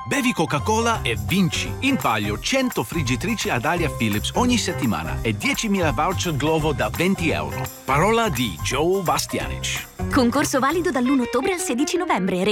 Bevi Coca-Cola e vinci. In palio 100 friggitrici ad aria Philips ogni settimana e 10.000 voucher Glovo da €20. Parola di Joe Bastianic. Concorso valido dall'1 ottobre al 16 novembre.